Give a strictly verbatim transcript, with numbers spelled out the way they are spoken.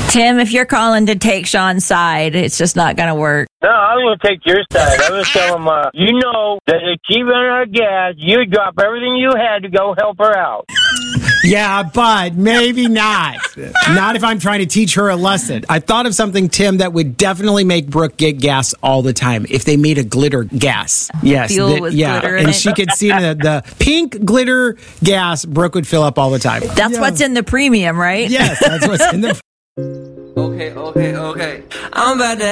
Tim, if you're calling to take Sean's side, it's just not going to work. No, I was going to take your side. I was telling him, uh, you know that if she ran out of gas, you would drop everything you had to go help her out. Yeah, but maybe not. Not if I'm trying to teach her a lesson. I thought of something, Tim, that would definitely make Brooke get gas all the time. If they made a glitter gas. Yes. Fuel the, with yeah, glitter in and it. she could see the, the pink glitter gas Brooke would fill up all the time. That's Yeah. what's in the premium, right? Yes, that's what's in the Okay, okay, okay. I'm about to